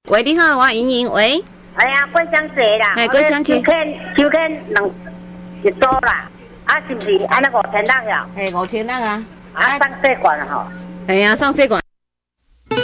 喂，你好，我莹莹，喂。 哎呀，过双节啦， 哎，过双节， 收欠一组啦，啊是不是安尼5000人呀？ 哎，5000人啊。 啊，上细管吼。 哎呀，上细管。